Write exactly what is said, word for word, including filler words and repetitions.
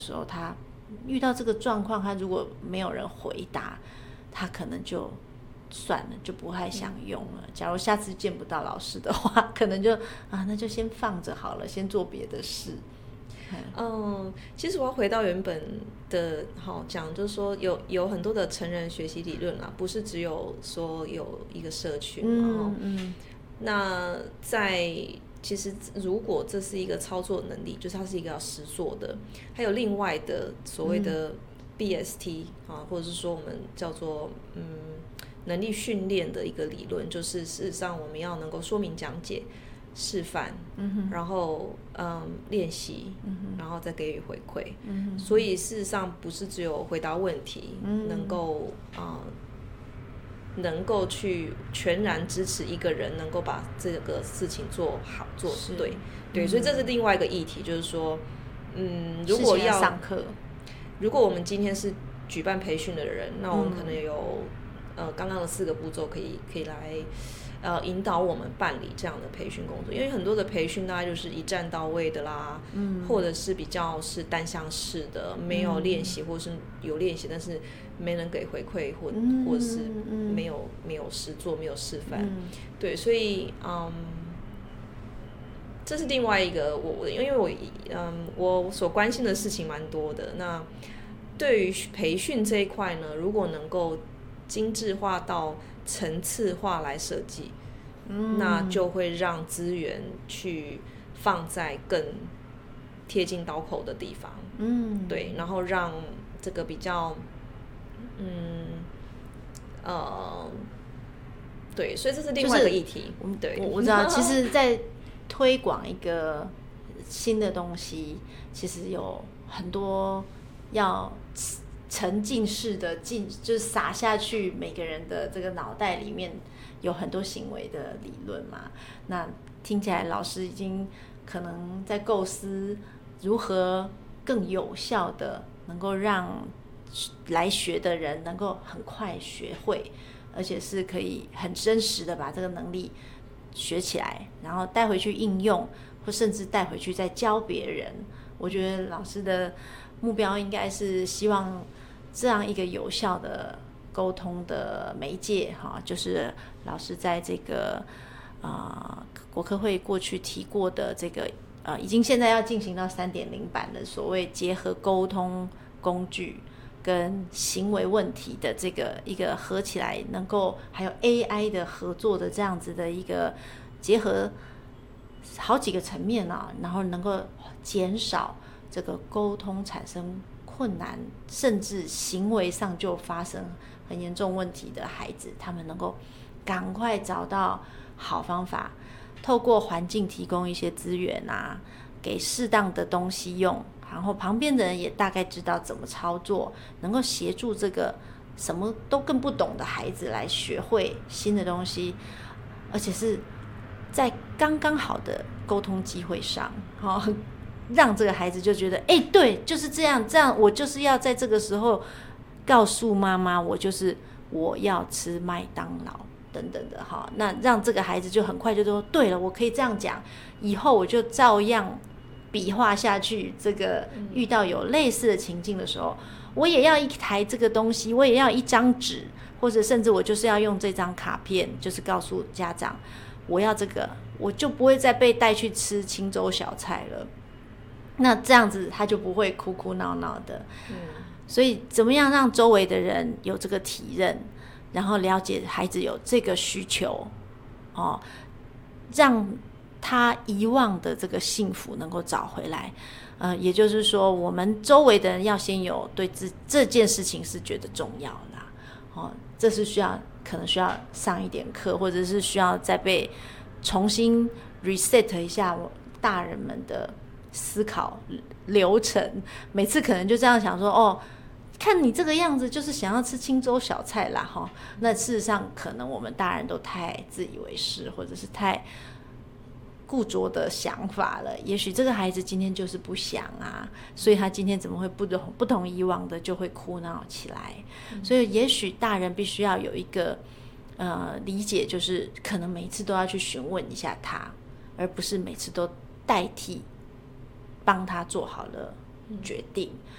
时候，他遇到这个状况，他如果没有人回答，他可能就算了，就不太想用了。假如下次见不到老师的话，可能就啊，那就先放着好了，先做别的事。 嗯，其实我要回到原本的好讲，就是说有有很多的成人学习理论啦，不是只有说有一个社群嘛。 嗯嗯。 那在其实如果这是一个操作能力，就是它是一个要实做的，还有另外的所谓的 B S T、嗯、啊，或者是说我们叫做嗯能力训练的一个理论，就是事实上我们要能够说明讲解。示范，嗯、然后嗯练习、嗯，然后再给予回馈、嗯，所以事实上不是只有回答问题，嗯、能够啊、呃、能够去全然支持一个人能够把这个事情做好做对对、嗯，所以这是另外一个议题，就是说，嗯，如果要上课， 如果我们今天是举办培训的人，那我们可能有、嗯、呃刚刚的四个步骤可以可以来。呃，引导我们办理这样的培训工作，因为很多的培训大概就是一站到位的啦，嗯，或者是比较是单向式的，没有练习、嗯，或是有练习，但是没人给回馈，或、嗯、或者是没有、嗯、没有实做，没有示范，嗯、对，所以嗯，这是另外一个我因为我嗯我所关心的事情蛮多的，那对于培训这一块呢，如果能够精致化到层次化来设计、嗯，那就会让资源去放在更贴近刀口的地方，嗯，对，然后让这个比较，嗯，呃，对，所以这是另外一个议题， 就是、 对， 我我知道，其实，在推广一个新的东西，其实有很多要。沉浸式的进就是撒下去，每个人的这个脑袋里面有很多行为的理论嘛。那听起来老师已经可能在构思如何更有效的能够让来学的人能够很快学会，而且是可以很真实的把这个能力学起来，然后带回去应用，或甚至带回去再教别人。我觉得老师的目标应该是希望这样一个有效的沟通的媒介，哈，就是老师在这个呃国科会过去提过的这个呃，已经现在要进行到三点零版的所谓结合沟通工具跟行为问题的这个一个合起来，能够还有 A I 的合作的这样子的一个结合好几个层面啊，然后能够减少这个沟通产生困难，甚至行为上就发生很严重问题的孩子，他们能够赶快找到好方法，透过环境提供一些资源啊，给适当的东西用，然后旁边的人也大概知道怎么操作，能够协助这个什么都更不懂的孩子来学会新的东西，而且是在刚刚好的沟通机会上，哦，让这个孩子就觉得，哎、欸，对，就是这样，这样我就是要在这个时候告诉妈妈，我就是我要吃麦当劳等等的哈。那让这个孩子就很快就说，对了，我可以这样讲，以后我就照样比划下去。这个遇到有类似的情境的时候，我也要一台这个东西，我也要一张纸，或者甚至我就是要用这张卡片，就是告诉家长，我要这个，我就不会再被带去吃清粥小菜了。那这样子他就不会哭哭闹闹的、嗯、所以怎么样让周围的人有这个体认，然后了解孩子有这个需求、哦、让他遗忘的这个幸福能够找回来、呃、也就是说我们周围的人要先有对 这, 这件事情是觉得重要啦、哦、这是需要可能需要上一点课，或者是需要再被重新 reset 一下我大人们的思考流程。每次可能就这样想说，哦，看你这个样子就是想要吃清粥小菜啦齁。那事实上可能我们大人都太自以为是，或者是太固着的想法了。也许这个孩子今天就是不想啊，所以他今天怎么会不同不同以往的就会哭闹起来、嗯、所以也许大人必须要有一个呃理解，就是可能每一次都要去询问一下他，而不是每次都代替帮他做好了决定、嗯、